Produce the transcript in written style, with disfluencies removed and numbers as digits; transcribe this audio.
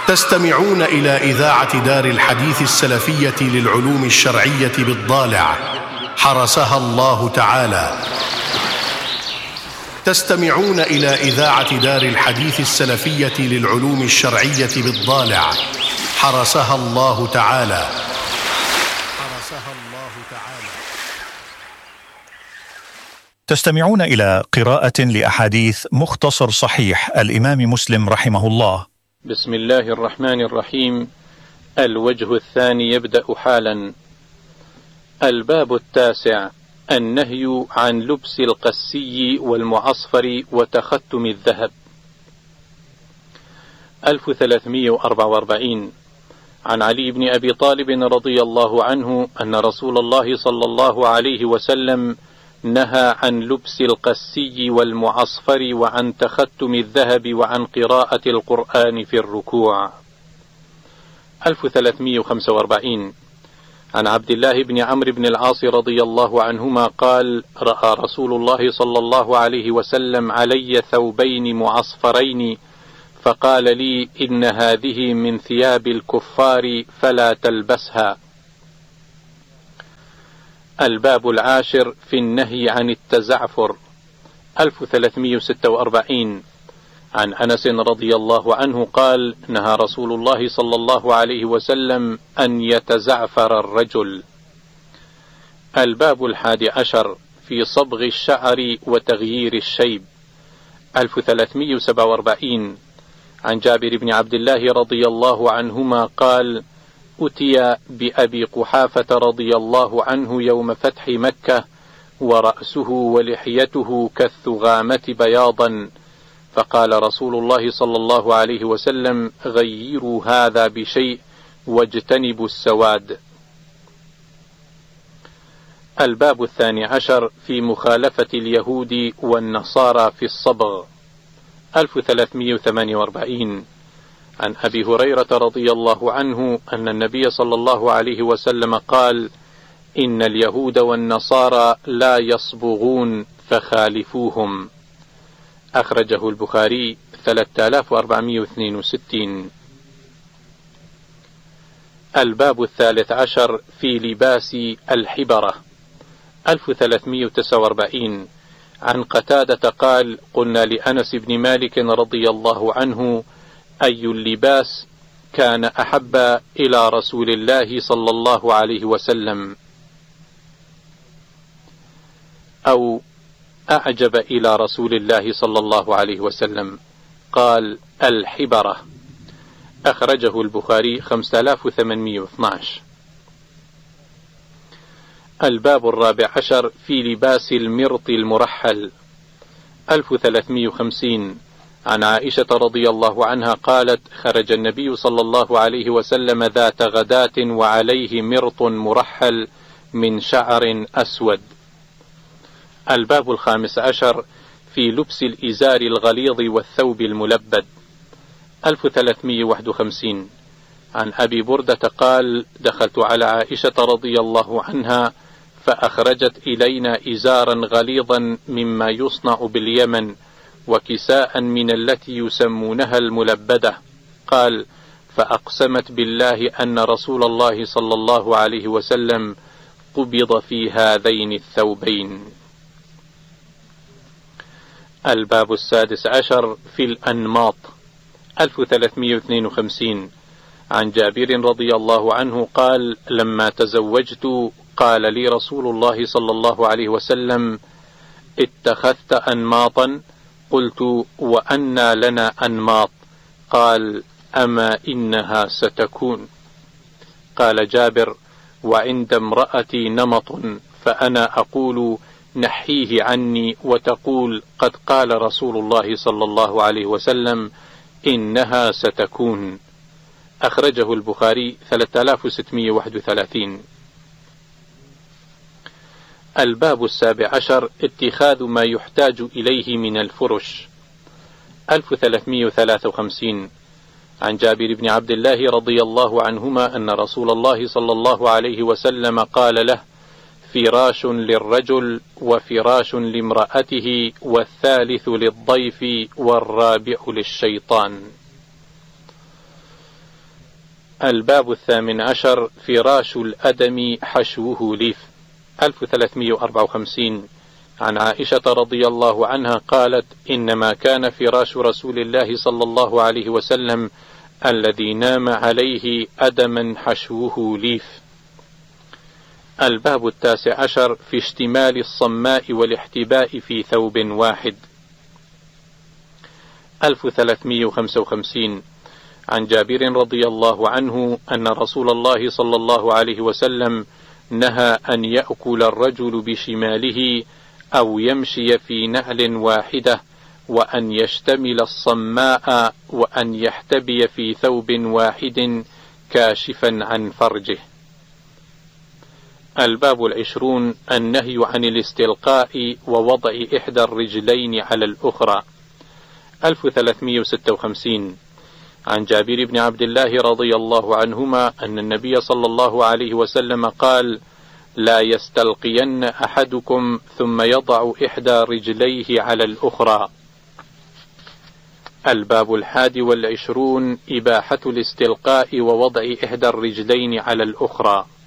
تستمعون إلى إذاعة دار الحديث السلفية للعلوم الشرعية بالضالع، حرسها الله تعالى. تستمعون إلى إذاعة دار الحديث السلفية للعلوم الشرعية بالضالع، حرسها الله تعالى. تستمعون إلى قراءة لأحاديث مختصر صحيح الإمام مسلم رحمه الله. بسم الله الرحمن الرحيم. الوجه الثاني يبدأ حالا. الباب التاسع: النهي عن لبس القسي والمعصفر وتختم الذهب. 1344 عن علي بن أبي طالب رضي الله عنه أن رسول الله صلى الله عليه وسلم نهى عن لبس القسي والمعصفر وعن تختم الذهب وعن قراءة القرآن في الركوع. 1345 عن عبد الله بن عمرو بن العاص رضي الله عنهما قال: رأى رسول الله صلى الله عليه وسلم علي ثوبين معصفرين فقال لي: إن هذه من ثياب الكفار فلا تلبسها. الباب العاشر في النهي عن التزعفر. 1346 عن أنس رضي الله عنه قال: نهى رسول الله صلى الله عليه وسلم أن يتزعفر الرجل. الباب 11 في صبغ الشعر وتغيير الشيب. 1347 عن جابر بن عبد الله رضي الله عنهما قال: أتي بأبي قحافة رضي الله عنه يوم فتح مكة ورأسه ولحيته كالثغامة بياضا، فقال رسول الله صلى الله عليه وسلم: غيروا هذا بشيء واجتنبوا السواد. الباب 12 في مخالفة اليهود والنصارى في الصبغ. 1348 عن أبي هريرة رضي الله عنه أن النبي صلى الله عليه وسلم قال: إن اليهود والنصارى لا يصبغون فخالفوهم. أخرجه البخاري 3462. الباب 13 في لباس الحبرة. 1349 عن قتادة قال: قلنا لأنس بن مالك رضي الله عنه: أي اللباس كان أحب إلى رسول الله صلى الله عليه وسلم، أو أعجب إلى رسول الله صلى الله عليه وسلم؟ قال: الحبرة. أخرجه البخاري 5812. الباب 14 في لباس المرط المرحل. 1350 عن عائشة رضي الله عنها قالت: خرج النبي صلى الله عليه وسلم ذات غداة وعليه مرط مرحل من شعر أسود. الباب 15 في لبس الإزار الغليظ والثوب الملبد. 1351 عن أبي بردة قال: دخلت على عائشة رضي الله عنها فأخرجت إلينا إزارا غليظا مما يصنع باليمن وكساء من التي يسمونها الملبدة. قال: فأقسمت بالله أن رسول الله صلى الله عليه وسلم قبض في هذين الثوبين. الباب 16 في الأنماط. 1352 عن جابر رضي الله عنه قال: لما تزوجت قال لي رسول الله صلى الله عليه وسلم: اتخذت أنماطا؟ قلت: وأنى لنا أنماط؟ قال: أما إنها ستكون. قال جابر: وعند امرأتي نمط فأنا أقول: نحيه عني، وتقول: قد قال رسول الله صلى الله عليه وسلم: إنها ستكون. أخرجه البخاري 3631. الباب 17 اتخاذ ما يحتاج إليه من الفرش. 1353 عن جابر بن عبد الله رضي الله عنهما أن رسول الله صلى الله عليه وسلم قال له: فراش للرجل وفراش لامرأته والثالث للضيف والرابع للشيطان. الباب 18 فراش الأدم حشوه ليف. 1354 عن عائشة رضي الله عنها قالت: إنما كان فراش رسول الله صلى الله عليه وسلم الذي نام عليه أدما حشوه ليف. الباب 19 في اشتمال الصماء والاحتباء في ثوب واحد. 1355 عن جابر رضي الله عنه أن رسول الله صلى الله عليه وسلم نهى أن يأكل الرجل بشماله أو يمشي في نعل واحدة، وأن يشتمل الصماء، وأن يحتبي في ثوب واحد كاشفا عن فرجه. الباب 20 النهي عن الاستلقاء ووضع إحدى الرجلين على الأخرى. 1356 عن جابر بن عبد الله رضي الله عنهما أن النبي صلى الله عليه وسلم قال: لا يستلقين أحدكم ثم يضع إحدى رجليه على الأخرى. الباب 21 إباحة الاستلقاء ووضع إحدى الرجلين على الأخرى.